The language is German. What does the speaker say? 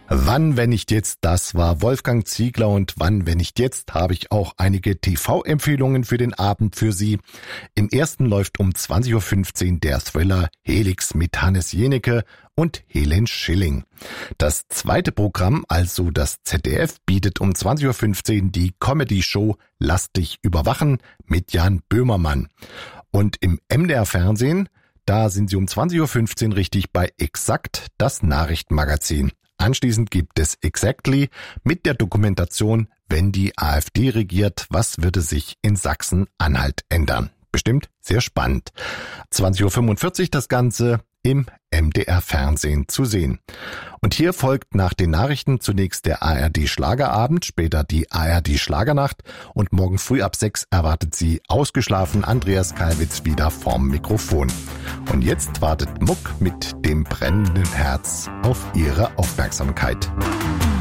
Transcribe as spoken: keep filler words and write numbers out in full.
Wann, wenn nicht jetzt, das war Wolfgang Ziegler und wann, wenn nicht jetzt, habe ich auch einige T V-Empfehlungen für den Abend für Sie. Im ersten läuft um zwanzig Uhr fünfzehn der Thriller Helix mit Hannes Jenecke und Helen Schilling. Das zweite Programm, also das Z D F, bietet um zwanzig Uhr fünfzehn die Comedy-Show Lass dich überwachen mit Jan Böhmermann. Und im M D R-Fernsehen, da sind Sie um zwanzig Uhr fünfzehn richtig bei Exakt, das Nachrichtenmagazin. Anschließend gibt es Exactly mit der Dokumentation Wenn die AfD regiert, was würde sich in Sachsen-Anhalt ändern? Bestimmt sehr spannend. zwanzig Uhr fünfundvierzig das Ganze im M D R-Fernsehen zu sehen. Und hier folgt nach den Nachrichten zunächst der A R D-Schlagerabend, später die A R D-Schlagernacht und morgen früh ab sechs erwartet Sie ausgeschlafen Andreas Kalwitz wieder vorm Mikrofon. Und jetzt wartet Muck mit dem brennenden Herz auf Ihre Aufmerksamkeit.